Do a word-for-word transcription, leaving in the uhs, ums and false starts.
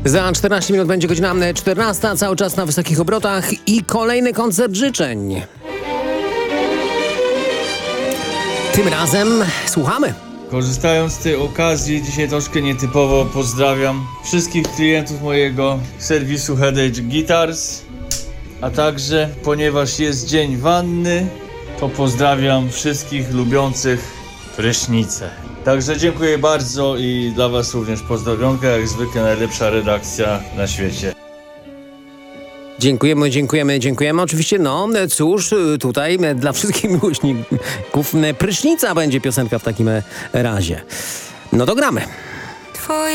Za czternaście minut będzie godzina czternasta, cały czas na wysokich obrotach i kolejny koncert życzeń. Tym razem słuchamy. Korzystając z tej okazji, dzisiaj troszkę nietypowo pozdrawiam wszystkich klientów mojego serwisu Headache Guitars, a także, ponieważ jest dzień wanny, to pozdrawiam wszystkich lubiących prysznice. Także dziękuję bardzo i dla Was również pozdrowionka, jak zwykle najlepsza redakcja na świecie. Dziękujemy, dziękujemy, dziękujemy. Oczywiście, no cóż, tutaj dla wszystkich miłośników prysznica będzie piosenka w takim razie. No to gramy. Twoje